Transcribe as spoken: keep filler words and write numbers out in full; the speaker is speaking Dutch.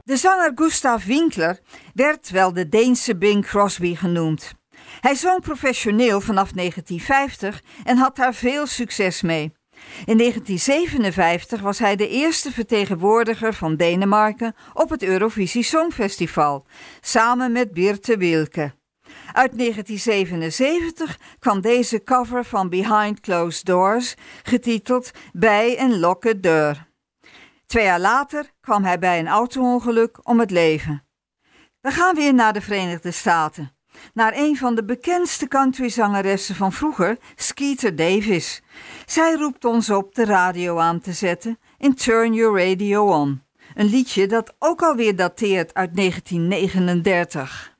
De zanger Gustav Winkler werd wel de Deense Bing Crosby genoemd. Hij zong professioneel vanaf negentien vijftig en had daar veel succes mee. In negentien zevenenvijftig was hij de eerste vertegenwoordiger van Denemarken op het Eurovisie Songfestival, samen met Birte Wilke. Uit negentien zevenenzeventig kwam deze cover van Behind Closed Doors, getiteld Bij een locked deur. Twee jaar later kwam hij bij een auto-ongeluk om het leven. We gaan weer naar de Verenigde Staten. Naar een van de bekendste countryzangeressen van vroeger, Skeeter Davis. Zij roept ons op de radio aan te zetten in Turn Your Radio On. Een liedje dat ook alweer dateert uit negentien negenendertig.